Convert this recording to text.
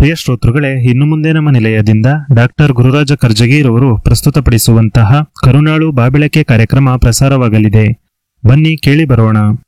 ಪ್ರಿಯ ಶ್ರೋತೃಗಳೇ, ಇನ್ನು ಮುಂದೆ ನಮ್ಮ ನಿಲಯದಿಂದ ಡಾಕ್ಟರ್ ಗುರುರಾಜ ಕರ್ಜಗಿರವರು ಪ್ರಸ್ತುತಪಡಿಸುವಂತಹ ಕರುಣಾಳು ಬಾಬೆಳಕೆ ಕಾರ್ಯಕ್ರಮ ಪ್ರಸಾರವಾಗಲಿದೆ. ಬನ್ನಿ ಕೇಳಿ ಬರೋಣ.